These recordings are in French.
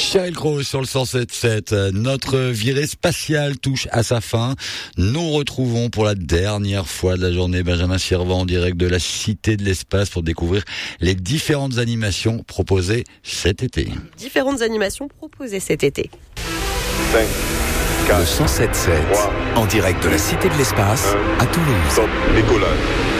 Sheryl Crow sur le 107.7. Notre virée spatiale touche à sa fin. Nous retrouvons pour la dernière fois de la journée Benjamin Sirvent en direct de la Cité de l'Espace pour découvrir les différentes animations proposées cet été. Différentes animations proposées cet été. 5, 4, Le 107.7, 3, en direct de la Cité de l'Espace à Toulouse. top, décollage.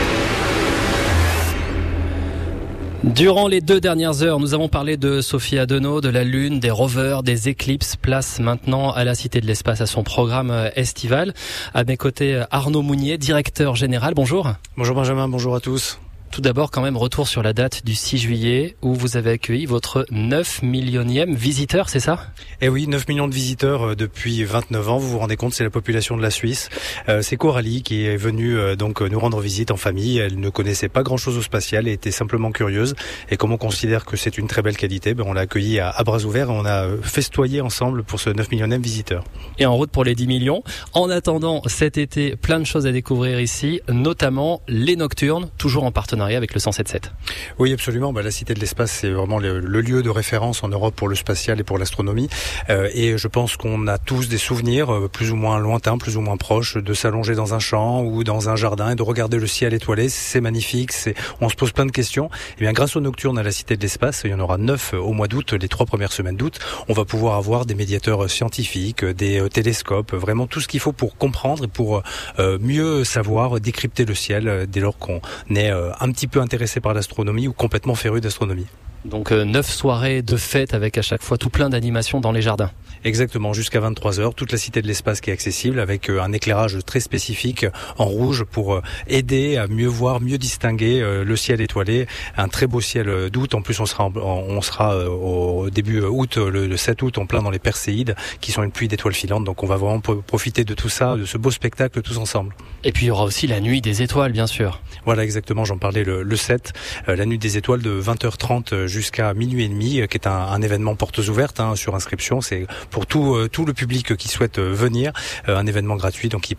Durant les 2 dernières heures, nous avons parlé de Sophie Adenau, de la Lune, des rovers, des éclipses. Place maintenant à la Cité de l'Espace, à son programme estival. À mes côtés, Arnaud Mounier, directeur général. Bonjour. Bonjour Benjamin, bonjour à tous. Tout d'abord, quand même, retour sur la date du 6 juillet où vous avez accueilli votre 9 millionième visiteur, c'est ça ? Eh oui, 9 millions de visiteurs depuis 29 ans, vous vous rendez compte, c'est la population de la Suisse. C'est Coralie qui est venue donc nous rendre visite en famille. Elle ne connaissait pas grand-chose au spatial et était simplement curieuse. Et comme on considère que c'est une très belle qualité, on l'a accueillie à bras ouverts et on a festoyé ensemble pour ce 9 millionième visiteur. Et en route pour les 10 millions. En attendant, cet été, plein de choses à découvrir ici, notamment les nocturnes, toujours en partenariat avec le 107.7. Oui, absolument. La Cité de l'Espace, c'est vraiment le lieu de référence en Europe pour le spatial et pour l'astronomie. Et je pense qu'on a tous des souvenirs, plus ou moins lointains, plus ou moins proches, de s'allonger dans un champ ou dans un jardin et de regarder le ciel étoilé. C'est magnifique. On se pose plein de questions. Et bien, grâce aux nocturnes à la Cité de l'Espace, il y en aura 9 au mois d'août, les 3 premières semaines d'août. On va pouvoir avoir des médiateurs scientifiques, des télescopes, vraiment tout ce qu'il faut pour comprendre et pour mieux savoir décrypter le ciel dès lors qu'on est un petit peu intéressé par l'astronomie ou complètement féru d'astronomie. Donc 9 soirées de fête avec à chaque fois tout plein d'animations dans les jardins. Exactement, jusqu'à 23h, toute la Cité de l'Espace qui est accessible avec un éclairage très spécifique en rouge pour aider à mieux voir, mieux distinguer le ciel étoilé, un très beau ciel d'août. En plus, on sera au début août, le 7 août, en plein dans les Perséides qui sont une pluie d'étoiles filantes. Donc on va vraiment profiter de tout ça, de ce beau spectacle tous ensemble. Et puis il y aura aussi la nuit des étoiles, bien sûr. Voilà, exactement, j'en parlais le 7, la nuit des étoiles de 20h30 jusqu'à minuit et demi, qui est un événement portes ouvertes sur inscription. C'est pour tout le public qui souhaite venir, un événement gratuit donc qui